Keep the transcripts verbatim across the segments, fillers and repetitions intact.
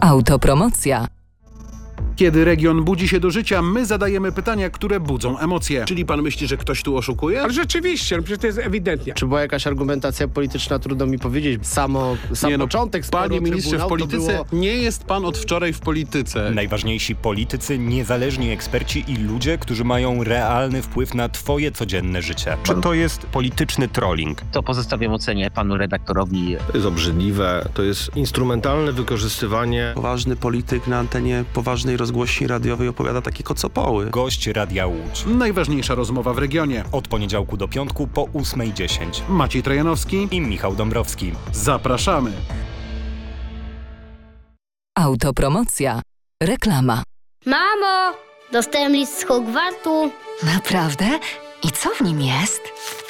Autopromocja. Kiedy region budzi się do życia, my zadajemy pytania, które budzą emocje. Czyli pan myśli, że ktoś tu oszukuje? Ale rzeczywiście, no przecież to jest ewidentnie. Czy była jakaś argumentacja polityczna, trudno mi powiedzieć. Samo, sam nie, no, początek sporu Panie ministrze, w polityce było... nie jest pan od wczoraj w polityce. Najważniejsi politycy, niezależni eksperci i ludzie, którzy mają realny wpływ na twoje codzienne życie. Czy to jest polityczny trolling? To pozostawiam ocenie panu redaktorowi. To jest obrzydliwe, to jest instrumentalne wykorzystywanie. Poważny polityk na antenie poważnej rozgłośni radiowej opowiada takie kocopoły. Gość Radia Łódź. Najważniejsza rozmowa w regionie. Od poniedziałku do piątku po ósmej dziesięć. Maciej Trojanowski i Michał Dąbrowski. Zapraszamy. Autopromocja. Reklama. Mamo, dostałem list z Hogwartu. Naprawdę? I co w nim jest?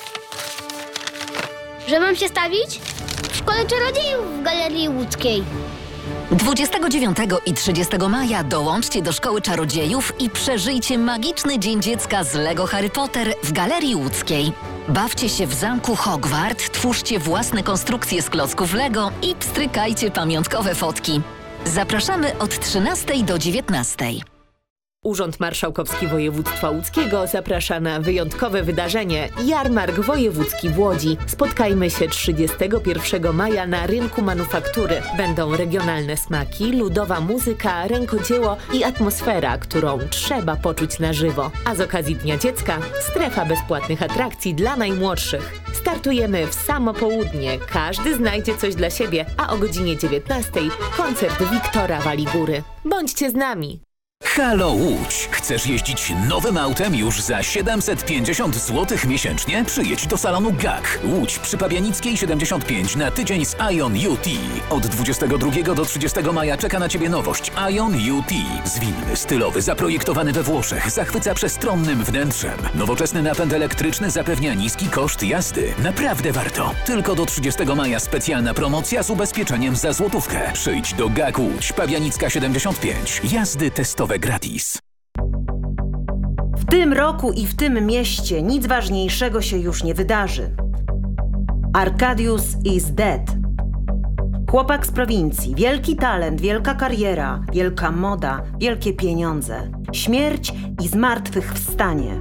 Że mam się stawić w Szkole Czarodziejów w Galerii Łódzkiej. dwudziestego dziewiątego i trzydziestego maja dołączcie do Szkoły Czarodziejów i przeżyjcie magiczny Dzień Dziecka z Lego Harry Potter w Galerii Łódzkiej. Bawcie się w zamku Hogwart, twórzcie własne konstrukcje z klocków Lego i pstrykajcie pamiątkowe fotki. Zapraszamy od trzynastej do dziewiętnastej. Urząd Marszałkowski Województwa Łódzkiego zaprasza na wyjątkowe wydarzenie Jarmark Wojewódzki w Łodzi. Spotkajmy się trzydziestego pierwszego maja na Rynku Manufaktury. Będą regionalne smaki, ludowa muzyka, rękodzieło i atmosfera, którą trzeba poczuć na żywo. A z okazji Dnia Dziecka strefa bezpłatnych atrakcji dla najmłodszych. Startujemy w samo południe. Każdy znajdzie coś dla siebie, a o godzinie dziewiętnastej koncert Wiktora Waligóry. Bądźcie z nami! Halo Łódź! Chcesz jeździć nowym autem już za siedemset pięćdziesiąt złotych miesięcznie? Przyjedź do salonu G A K. Łódź przy Pabianickiej siedemdziesiąt pięć na tydzień z Ion U T. Od dwudziestego drugiego do trzydziestego maja czeka na Ciebie nowość Ion U T. Zwinny, stylowy, zaprojektowany we Włoszech, zachwyca przestronnym wnętrzem. Nowoczesny napęd elektryczny zapewnia niski koszt jazdy. Naprawdę warto. Tylko do trzydziestego maja specjalna promocja z ubezpieczeniem za złotówkę. Przyjdź do G A K Łódź, Pabianicka siedemdziesiąt pięć. Jazdy testowe gratis. W tym roku i w tym mieście nic ważniejszego się już nie wydarzy. Arkadiusz is dead. Chłopak z prowincji, wielki talent, wielka kariera, wielka moda, wielkie pieniądze, śmierć i zmartwychwstanie.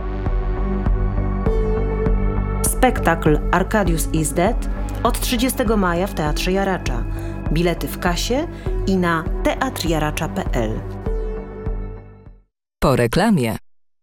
Spektakl Arkadiusz is dead od trzydziestego maja w Teatrze Jaracza. Bilety w kasie i na teatr jaracza kropka p l. Po reklamie.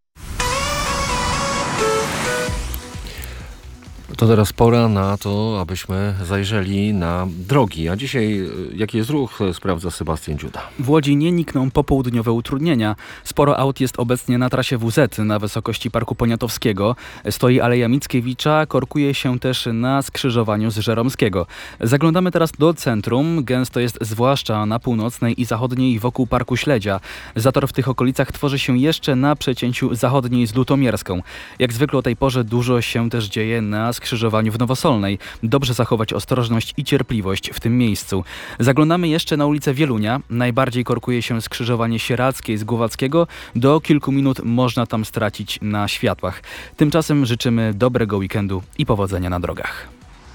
To teraz pora na to, abyśmy zajrzeli na drogi. A dzisiaj jaki jest ruch, sprawdza Sebastian Dziuda. W Łodzi nie nikną popołudniowe utrudnienia. Sporo aut jest obecnie na trasie W Z na wysokości Parku Poniatowskiego. Stoi Aleja Mickiewicza, korkuje się też na skrzyżowaniu z Żeromskiego. Zaglądamy teraz do centrum. Gęsto jest zwłaszcza na północnej i zachodniej wokół Parku Śledzia. Zator w tych okolicach tworzy się jeszcze na przecięciu zachodniej z Lutomierską. Jak zwykle o tej porze dużo się też dzieje na skrzyżowaniu w Nowosolnej. Dobrze zachować ostrożność i cierpliwość w tym miejscu. Zaglądamy jeszcze na ulicę Wielunia. Najbardziej korkuje się skrzyżowanie Sieradzkiej z Głowackiego. Do kilku minut można tam stracić na światłach. Tymczasem życzymy dobrego weekendu i powodzenia na drogach.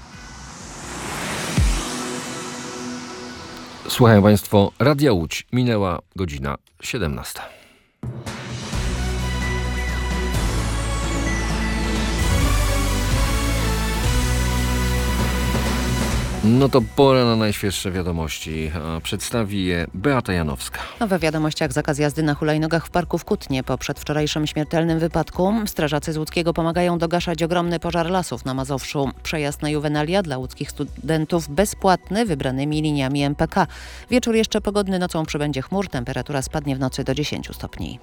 Słuchają Państwo Radia Łódź. Minęła godzina siedemnasta. No to pora na najświeższe wiadomości. Przedstawi je Beata Janowska. We wiadomościach zakaz jazdy na hulajnogach w parku w Kutnie. Po przedwczorajszym śmiertelnym wypadku strażacy z Łódzkiego pomagają dogaszać ogromny pożar lasów na Mazowszu. Przejazd na Juvenalia dla łódzkich studentów bezpłatny wybranymi liniami M P K. Wieczór jeszcze pogodny, nocą przybędzie chmur. Temperatura spadnie w nocy do dziesięciu stopni.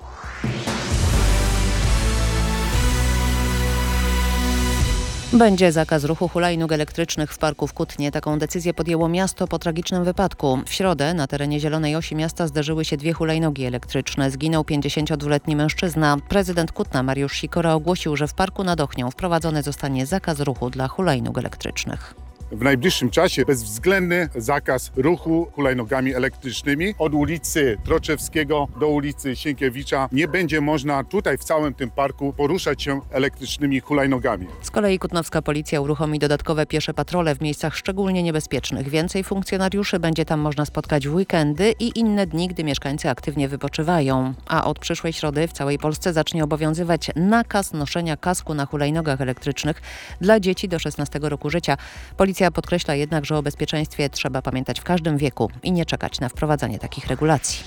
Będzie zakaz ruchu hulajnóg elektrycznych w parku w Kutnie. Taką decyzję podjęło miasto po tragicznym wypadku. W środę na terenie Zielonej Osi miasta zderzyły się dwie hulajnogi elektryczne. Zginął pięćdziesięciodwuletni mężczyzna. Prezydent Kutna Mariusz Sikora ogłosił, że w parku nad Ochnią wprowadzony zostanie zakaz ruchu dla hulajnóg elektrycznych. w najbliższym czasie bezwzględny zakaz ruchu hulajnogami elektrycznymi od ulicy Troczewskiego do ulicy Sienkiewicza. Nie będzie można tutaj w całym tym parku poruszać się elektrycznymi hulajnogami. Z kolei kutnowska policja uruchomi dodatkowe piesze patrole w miejscach szczególnie niebezpiecznych. Więcej funkcjonariuszy będzie tam można spotkać w weekendy i inne dni, gdy mieszkańcy aktywnie wypoczywają. A od przyszłej środy w całej Polsce zacznie obowiązywać nakaz noszenia kasku na hulajnogach elektrycznych dla dzieci do szesnastego roku życia. Policja podkreśla jednak, że o bezpieczeństwie trzeba pamiętać w każdym wieku i nie czekać na wprowadzanie takich regulacji.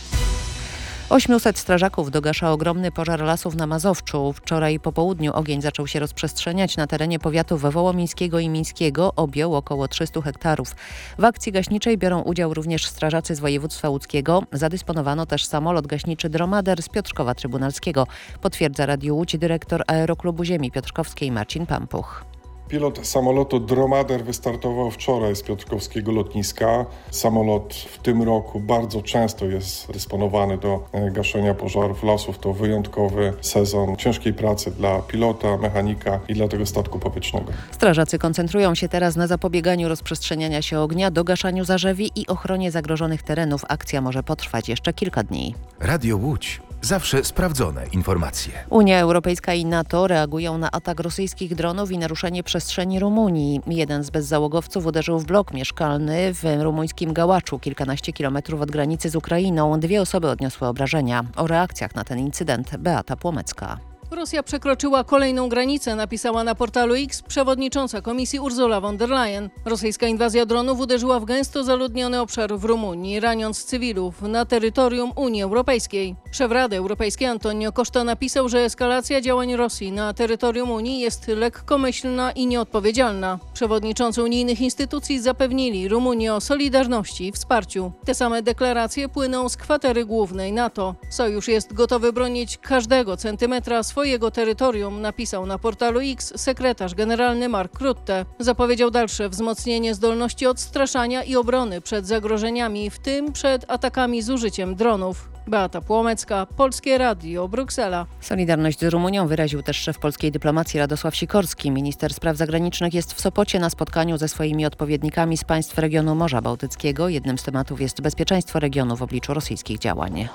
ośmiuset strażaków dogasza ogromny pożar lasów na Mazowszu. Wczoraj po południu ogień zaczął się rozprzestrzeniać na terenie powiatów wołomińskiego i mińskiego. Objął około trzysta hektarów. W akcji gaśniczej biorą udział również strażacy z województwa łódzkiego. Zadysponowano też samolot gaśniczy Dromader z Piotrkowa Trybunalskiego. Potwierdza Radiu Łódź dyrektor Aeroklubu Ziemi Piotrkowskiej Marcin Pampuch. Pilot samolotu Dromader wystartował wczoraj z piotrkowskiego lotniska. Samolot w tym roku bardzo często jest dysponowany do gaszenia pożarów lasów. To wyjątkowy sezon ciężkiej pracy dla pilota, mechanika i dla tego statku powietrznego. Strażacy koncentrują się teraz na zapobieganiu rozprzestrzeniania się ognia, dogaszaniu zarzewi i ochronie zagrożonych terenów. Akcja może potrwać jeszcze kilka dni. Radio Łódź. Zawsze sprawdzone informacje. Unia Europejska i NATO reagują na atak rosyjskich dronów i naruszenie przestrzeni Rumunii. Jeden z bezzałogowców uderzył w blok mieszkalny w rumuńskim Gałaczu, kilkanaście kilometrów od granicy z Ukrainą. Dwie osoby odniosły obrażenia. O reakcjach na ten incydent Beata Płomecka. Rosja przekroczyła kolejną granicę, napisała na portalu X przewodnicząca Komisji Ursula von der Leyen. Rosyjska inwazja dronów uderzyła w gęsto zaludniony obszar w Rumunii, raniąc cywilów na terytorium Unii Europejskiej. Szef Rady Europejskiej Antonio Costa napisał, że eskalacja działań Rosji na terytorium Unii jest lekkomyślna i nieodpowiedzialna. Przewodniczący unijnych instytucji zapewnili Rumunii o solidarności i wsparciu. Te same deklaracje płyną z kwatery głównej NATO. Sojusz jest gotowy bronić każdego centymetra swojego terytorium, napisał na portalu X sekretarz generalny Mark Rutte. Zapowiedział dalsze wzmocnienie zdolności odstraszania i obrony przed zagrożeniami, w tym przed atakami z użyciem dronów. Beata Płomecka, Polskie Radio, Bruksela. Solidarność z Rumunią wyraził też szef polskiej dyplomacji Radosław Sikorski. Minister spraw zagranicznych jest w Sopocie na spotkaniu ze swoimi odpowiednikami z państw regionu Morza Bałtyckiego. Jednym z tematów jest bezpieczeństwo regionu w obliczu rosyjskich działań.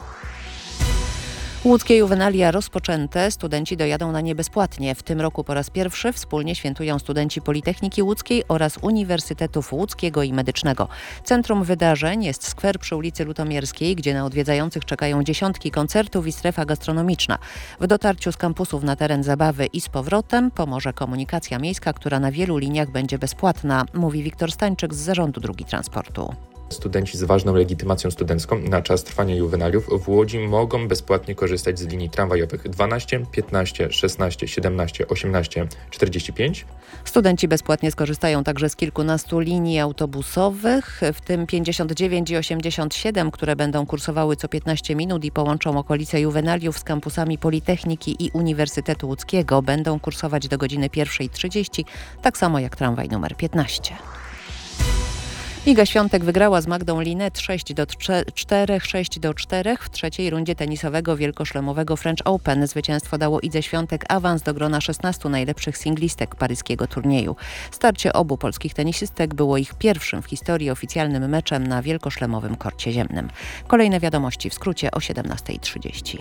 Łódzkie juwenalia rozpoczęte. Studenci dojadą na nie bezpłatnie. W tym roku po raz pierwszy wspólnie świętują studenci Politechniki Łódzkiej oraz Uniwersytetów Łódzkiego i Medycznego. Centrum wydarzeń jest skwer przy ulicy Lutomierskiej, gdzie na odwiedzających czekają dziesiątki koncertów i strefa gastronomiczna. W dotarciu z kampusów na teren zabawy i z powrotem pomoże komunikacja miejska, która na wielu liniach będzie bezpłatna, mówi Wiktor Stańczyk z Zarządu Dróg Transportu. Studenci z ważną legitymacją studencką na czas trwania juwenaliów w Łodzi mogą bezpłatnie korzystać z linii tramwajowych dwanaście, piętnaście, szesnaście, siedemnaście, osiemnaście, czterdzieści pięć. Studenci bezpłatnie skorzystają także z kilkunastu linii autobusowych, w tym pięćdziesiąt dziewięć i osiemdziesiąt siedem, które będą kursowały co piętnaście minut i połączą okolice juwenaliów z kampusami Politechniki i Uniwersytetu Łódzkiego. Będą kursować do godziny pierwszej trzydzieści, tak samo jak tramwaj numer piętnaście. Iga Świątek wygrała z Magdą Linet sześć do czterech, sześć do czterech w trzeciej rundzie tenisowego wielkoszlemowego French Open. Zwycięstwo dało Idze Świątek awans do grona szesnastu najlepszych singlistek paryskiego turnieju. Starcie obu polskich tenisistek było ich pierwszym w historii oficjalnym meczem na wielkoszlemowym korcie ziemnym. Kolejne wiadomości w skrócie o siedemnasta trzydzieści.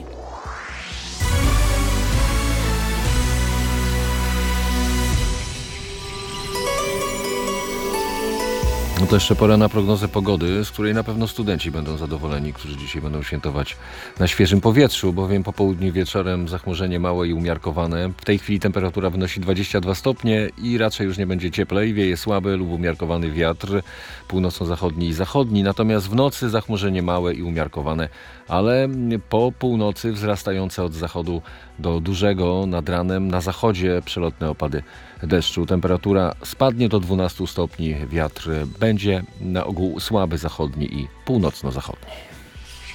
No to jeszcze pora na prognozę pogody, z której na pewno studenci będą zadowoleni, którzy dzisiaj będą świętować na świeżym powietrzu, bowiem po południu i wieczorem zachmurzenie małe i umiarkowane. W tej chwili temperatura wynosi dwadzieścia dwa stopnie i raczej już nie będzie cieplej. Wieje słaby lub umiarkowany wiatr północno-zachodni i zachodni, natomiast w nocy zachmurzenie małe i umiarkowane, ale po północy wzrastające od zachodu do dużego nad ranem. Na zachodzie przelotne opady deszczu. Temperatura spadnie do dwunastu stopni, wiatr będzie na ogół słaby zachodni i północno-zachodni.